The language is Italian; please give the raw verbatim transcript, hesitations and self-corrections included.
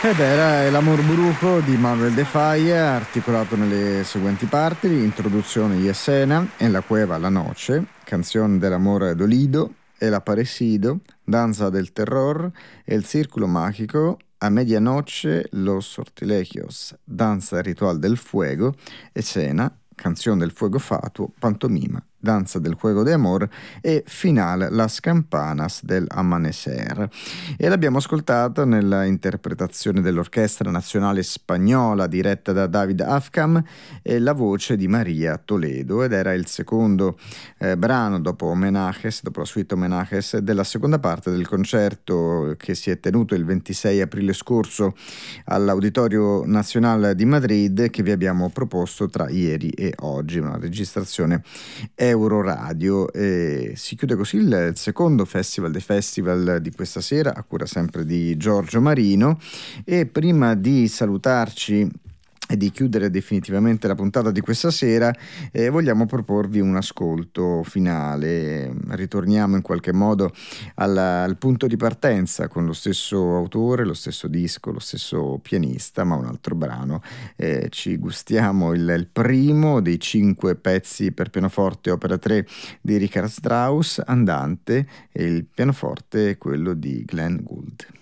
Ed era El Amor Brujo di Manuel de Falla, articolato nelle seguenti parti: introduzione y escena, En la cueva la noche, canción del amor dolido, El aparecido, danza del terror, El círculo mágico, A medianoche, Los sortilegios, danza ritual del fuego, escena, canción del fuego fatuo, pantomima, danza del juego de amor e finale Las campanas del amanecer. E l'abbiamo ascoltato nella interpretazione dell'Orchestra Nazionale Spagnola diretta da David Afkam e la voce di Maria Toledo, ed era il secondo eh, brano dopo Homenajes, dopo la suite Homenajes, della seconda parte del concerto che si è tenuto il ventisei aprile scorso all'Auditorio Nazionale di Madrid, che vi abbiamo proposto tra ieri e oggi, una registrazione Euroradio. E si chiude così il, il secondo festival dei festival di questa sera, a cura sempre di Giorgio Marino. E prima di salutarci e di chiudere definitivamente la puntata di questa sera, eh, vogliamo proporvi un ascolto finale. Ritorniamo in qualche modo alla- al punto di partenza, con lo stesso autore, lo stesso disco, lo stesso pianista, ma un altro brano. Eh, ci gustiamo il, il primo dei cinque pezzi per pianoforte opera tre di Richard Strauss, Andante, e il pianoforte è quello di Glenn Gould.